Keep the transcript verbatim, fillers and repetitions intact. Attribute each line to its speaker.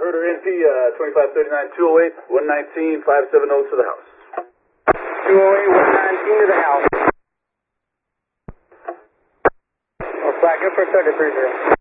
Speaker 1: Herder N P, uh, twenty-five thirty-nine, two oh eight, one nineteen, five seven oh to the house.
Speaker 2: two oh eight, one nineteen to the house. We'll flag up for thirty-three zero.